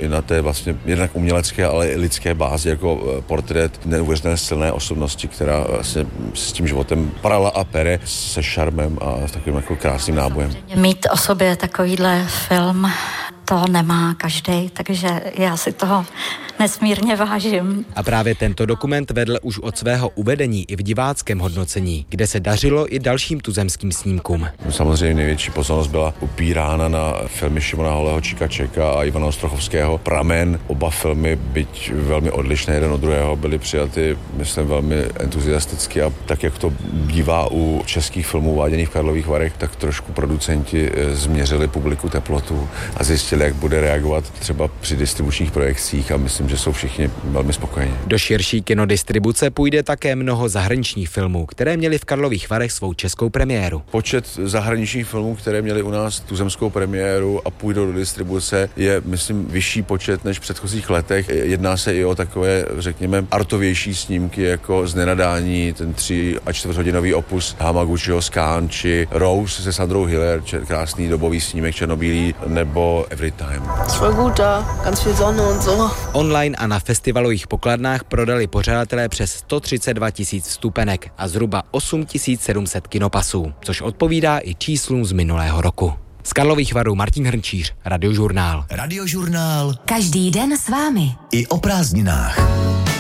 i na té vlastně jednak umělecké, ale i lidské bázi jako portrét neuvěřitelné silné osobnosti, která vlastně s tím životem prala a pere se šarmem a s takovým jako krásným nábojem. Mít o sobě takovýhle film, to nemá každej, takže já si toho nesmírně vážím. A právě tento dokument vedl už od svého uvedení i v diváckém hodnocení, kde se dařilo i dalším tuzemským snímkům. Samozřejmě největší pozornost byla upírána na filmy Šimona Holého Čika a Ivana Ostrochovského Pramen. Oba filmy, byť velmi odlišné jeden od druhého, byly přijaty, myslím, velmi entuziasticky a tak, jak to bývá u českých filmů váděných v Karlových Varech, tak trošku producenti změřili publiku teplotu a zjistili, jak bude reagovat třeba při distribučních projekcích a myslím, že jsou všichni velmi spokojeni. Do širší kinodistribuce půjde také mnoho zahraničních filmů, které měly v Karlových Varech svou českou premiéru. Počet zahraničních filmů, které měly u nás tuzemskou premiéru a půjdou do distribuce, je, myslím, vyšší počet než v předchozích letech. Jedná se i o takové, řekněme, artovější snímky, jako Z nenadání, ten 3 a 4 hodinový opus Hamaguchiho Scan, či Rose se Sandrou Hiller, krásný dobový snímek černobílý, nebo Every Time. Es war gut da, ganz viel Sonne und so. Online a na festivalových pokladnách prodali pořadatelé přes 132 000 vstupenek a zhruba 8 700 kinopasů, což odpovídá i číslům z minulého roku. Z Karlových Varů Martin Hrnčíř, Radiožurnál. Radiožurnál. Každý den s vámi. I o prázdninách.